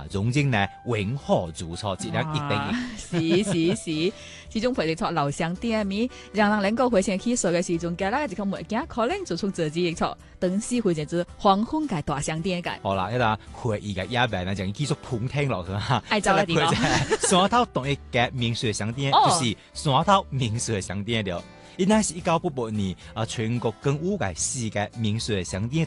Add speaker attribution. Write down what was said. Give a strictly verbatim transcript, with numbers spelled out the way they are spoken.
Speaker 1: 啊，融入呢永和住錯質量一定
Speaker 2: 是是是，始終陪你坐樓上店面，讓人能夠回想起所嘅時鐘，加啦一個物件，可能就從自己嘅錯，等時回想至黃昏嘅大商店嘅。
Speaker 1: 好啦，一陣回憶嘅一邊呢，就繼續盤聽落去哈。
Speaker 2: 愛走嘅地方，
Speaker 1: 山頭同一間民俗嘅商店，
Speaker 2: 哦、
Speaker 1: 就是山頭民俗嘅商店了。應該是一九八八年啊，全國更五個四個民俗嘅商店。